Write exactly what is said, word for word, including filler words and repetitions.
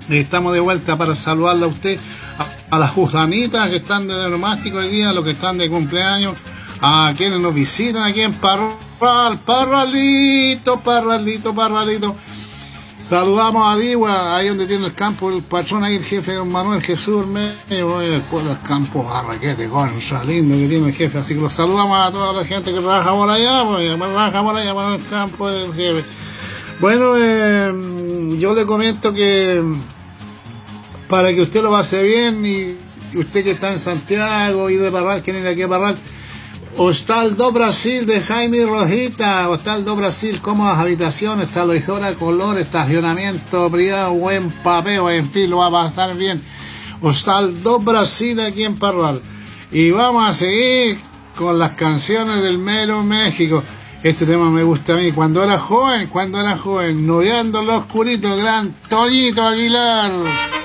Estamos de vuelta para saludarla a usted, a, a las justanitas que están de denomástico hoy día, los que están de cumpleaños, a quienes nos visitan aquí en Parral, Parralito, Parralito, Parralito. Saludamos a Digua, ahí donde tiene el campo, el patrón ahí, el jefe don Manuel Jesús Medio, después del campo Barraquete, concha, lindo que tiene el jefe, así que los saludamos a toda la gente que trabaja por allá, porque trabaja por allá para el campo del jefe. Bueno, eh, yo le comento que para que usted lo pase bien, y usted que está en Santiago y de Parral, quiere ir aquí a Parral, Hostal do Brasil de Jaime Rojita, Hostal do Brasil, cómodas habitaciones, taludora, color, estacionamiento privado, buen papeo, en fin, lo va a pasar bien. Hostal do Brasil aquí en Parral. Y vamos a seguir con las canciones del Mero México. Este tema me gusta a mí. Cuando era joven, cuando era joven, noviando lo oscurito, gran Toñito Aguilar.